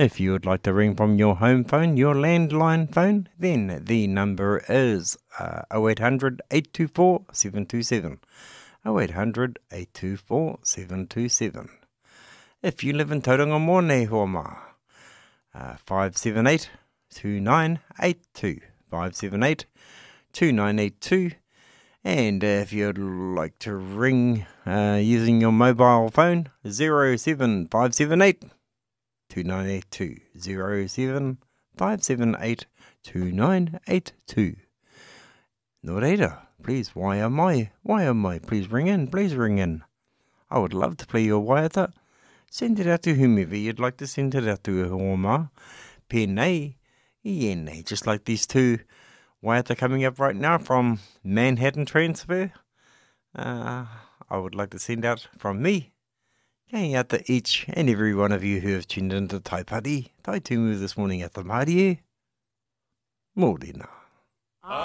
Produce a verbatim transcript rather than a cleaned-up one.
If you would like to ring from your home phone, your landline phone, then the number is uh, oh eight hundred, eight two four, seven two seven. oh eight hundred, eight two four, seven two seven. If you live in Tauranga Mone, Homa, uh, five seven eight, two nine eight two. five seven eight, two nine eight two. And uh, if you'd like to ring uh, using your mobile phone, zero seven five seven eight, two nine eight two. zero seven five seven eight, two nine eight two. No reira, please, why am I? Why am I? Please ring in, please ring in. I would love to play your waiata. Send it out to whomever you'd like to send it out to. Homa, Penei, Iene, just like these two waiata coming up right now from Manhattan Transfer. Uh, I would like to send out from me, going out to each and every one of you who have tuned into Tai Pari, Tai Tumu this morning at the Mārie. Mōrena.